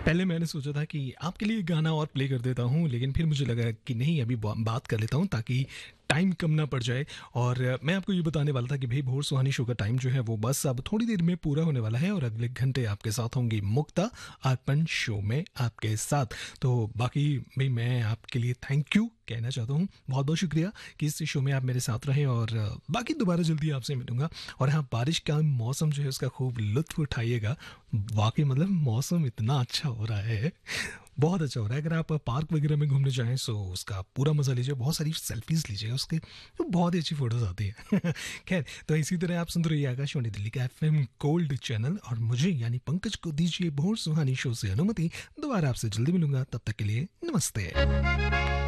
पहले मैंने सोचा था कि आपके लिए गाना और प्ले कर देता हूँ, लेकिन फिर मुझे लगा कि नहीं अभी बात कर लेता हूँ ताकि टाइम कम ना पड़ जाए। और मैं आपको ये बताने वाला था कि भाई भोर सुहानी शो का टाइम जो है वो बस अब थोड़ी देर में पूरा होने वाला है और अगले घंटे आपके साथ होंगी मुक्ता अर्पण शो में आपके साथ। तो बाकी भाई मैं आपके लिए थैंक यू कहना चाहता हूँ, बहुत बहुत शुक्रिया कि इस शो में आप मेरे साथ रहें। और बाकी दोबारा जल्दी आपसे मिलूंगा। और हाँ, बारिश का मौसम जो है उसका खूब लुत्फ उठाइएगा। वाकई मतलब मौसम इतना अच्छा हो रहा है, बहुत अच्छा हो रहा है। अगर आप पार्क वगैरह में घूमने जाएं तो उसका पूरा मजा लीजिए, बहुत सारी सेल्फीज लीजिए उसके, तो बहुत ही अच्छी फोटोज आती है। खैर, तो इसी तरह आप सुन रही है आकाशवाणी दिल्ली का एफएम गोल्ड चैनल और मुझे यानी पंकज को दीजिए भोर सुहानी शो से अनुमति। दोबारा आपसे जल्दी मिलूंगा, तब तक के लिए नमस्ते।